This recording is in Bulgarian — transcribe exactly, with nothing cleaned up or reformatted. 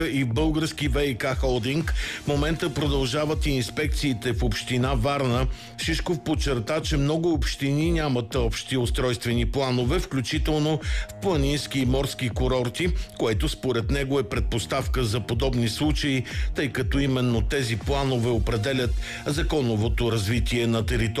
и Български ВиК холдинг. В момента продължават и инспекциите в община Варна. Шишков подчерта, че много общини нямат общи устройствени планове, включително в планински и морски курорти, което според него е предпоставка за подобни случаи, тъй като именно тези планове определят законовото развитие на територията.